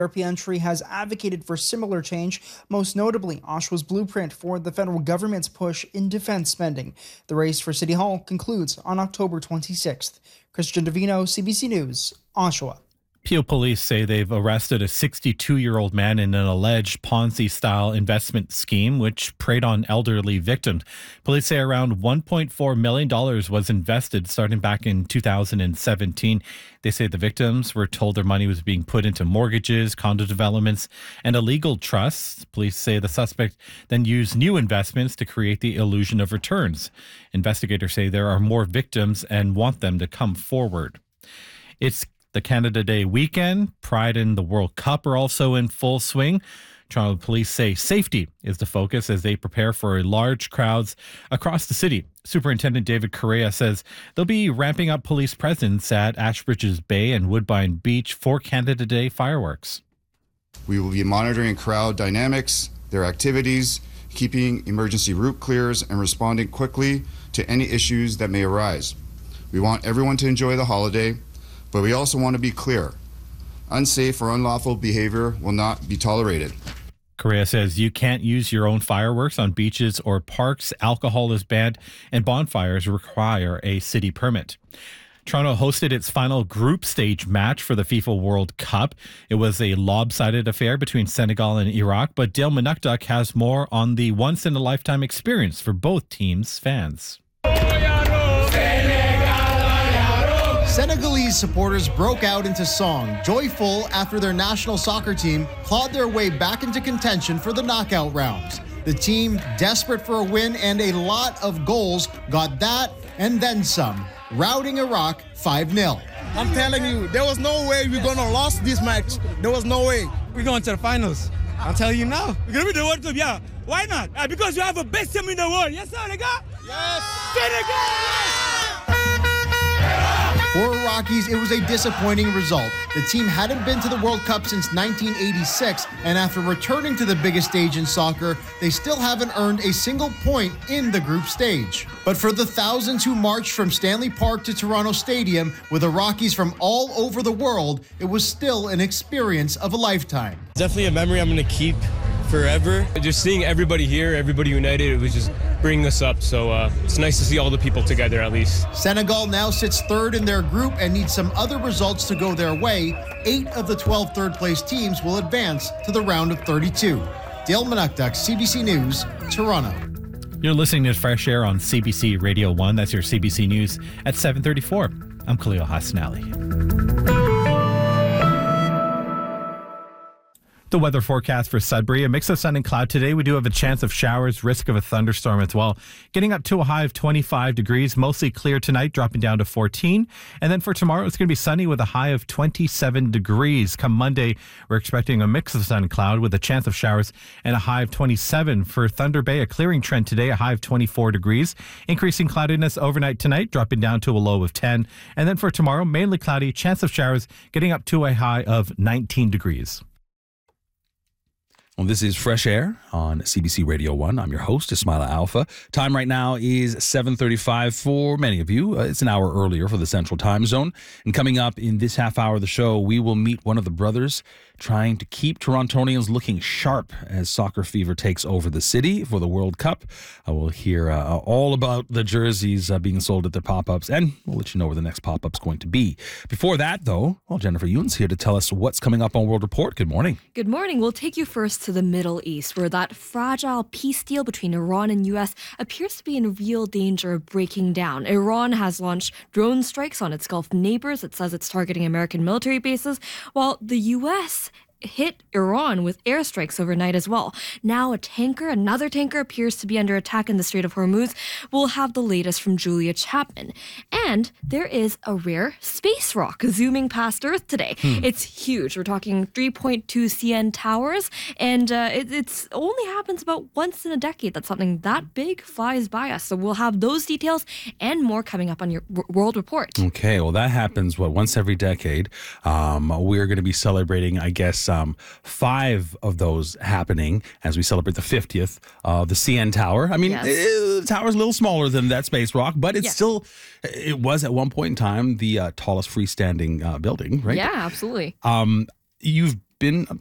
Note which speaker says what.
Speaker 1: Therapy Entry has advocated for similar change, most notably Oshawa's blueprint for the federal government's push in defense spending. The race for City Hall concludes on October 26th. Christian Davino, CBC News, Oshawa.
Speaker 2: Peel police say they've arrested a 62-year-old man in an alleged Ponzi-style investment scheme which preyed on elderly victims. Police say around $1.4 million was invested starting back in 2017. They say the victims were told their money was being put into mortgages, condo developments, and illegal trusts. Police say the suspect then used new investments to create the illusion of returns. Investigators say there are more victims and want them to come forward. It's the Canada Day weekend. Pride and the World Cup are also in full swing. Toronto police say safety is the focus as they prepare for large crowds across the city. Superintendent David Correa says they'll be ramping up police presence at Ashbridges Bay and Woodbine Beach for Canada Day fireworks.
Speaker 3: We will be monitoring crowd dynamics, their activities, keeping emergency route clears, and responding quickly to any issues that may arise. We want everyone to enjoy the holiday, but we also want to be clear. Unsafe or unlawful behavior will not be tolerated.
Speaker 2: Correa says you can't use your own fireworks on beaches or parks. Alcohol is banned and bonfires require a city permit. Toronto hosted its final group stage match for the FIFA World Cup. It was a lopsided affair between Senegal and Iraq, but Dale Manukduk has more on the once-in-a-lifetime experience for both teams' fans.
Speaker 4: Senegalese supporters broke out into song, joyful after their national soccer team clawed their way back into contention for the knockout rounds. The team, desperate for a win and a lot of goals, got that and then some, routing Iraq 5-0.
Speaker 5: I'm telling you, there was no way we're going to lose this match. There was no way.
Speaker 6: We're going to the finals. I'll tell you now. We're going to be the World Cup, yeah. Why not? Because you have the best team in the world. Yes, Senegal?
Speaker 5: Yes.
Speaker 6: Senegal!
Speaker 4: For Iraqis, it was a disappointing result. The team hadn't been to the World Cup since 1986, and after returning to the biggest stage in soccer, they still haven't earned a single point in the group stage. But for the thousands who marched from Stanley Park to Toronto Stadium with Iraqis from all over the world, it was still an experience of a lifetime.
Speaker 7: Definitely a memory I'm going to keep forever. Just seeing everybody here, everybody united, it was just bringing us up. So it's nice to see all the people together at least.
Speaker 4: Senegal now sits third in their group and needs some other results to go their way. 8 of the 12 third-place teams will advance to the round of 32. Dale Manukduk, CBC News, Toronto.
Speaker 2: You're listening to Fresh Air on CBC Radio 1. That's your CBC News at 7:34. I'm Khalil Hassanali. The weather forecast for Sudbury, a mix of sun and cloud today. We do have a chance of showers, risk of a thunderstorm as well. Getting up to a high of 25 degrees, mostly clear tonight, dropping down to 14. And then for tomorrow, it's going to be sunny with a high of 27 degrees. Come Monday, we're expecting a mix of sun and cloud with a chance of showers and a high of 27. For Thunder Bay, a clearing trend today, a high of 24 degrees. Increasing cloudiness overnight tonight, dropping down to a low of 10. And then for tomorrow, mainly cloudy, chance of showers, getting up to a high of 19 degrees.
Speaker 8: Well, this is Fresh Air on CBC Radio 1. I'm your host, Ismaila Alpha. Time right now is 7:35 for many of you. It's an hour earlier for the Central Time Zone. And coming up in this half hour of the show, we will meet one of the brothers trying to keep Torontonians looking sharp as soccer fever takes over the city for the World Cup. We'll hear all about the jerseys being sold at their pop-ups, and we'll let you know where the next pop-up's going to be. Before that, though, well, Jennifer Ewan's here to tell us what's coming up on World Report. Good morning.
Speaker 9: Good morning. We'll take you first to the Middle East, where that fragile peace deal between Iran and U.S. appears to be in real danger of breaking down. Iran has launched drone strikes on its Gulf neighbors. It says it's targeting American military bases, while the U.S. hit Iran with airstrikes overnight as well. Now another tanker appears to be under attack in the Strait of Hormuz. We'll have the latest from Julia Chapman. And there is a rare space rock zooming past Earth today. It's huge. We're talking 3.2 CN towers, and it's only happens about once in a decade that something that big flies by us. So we'll have those details and more coming up on your World Report.
Speaker 8: Okay, well, that happens, once every decade. We're going to be celebrating, I guess, 5 of those happening as we celebrate the 50th of the CN Tower. I mean, the tower's a little smaller than that space rock, but it's still, it was at one point in time the tallest freestanding building, right?
Speaker 9: Yeah, absolutely.
Speaker 8: You've been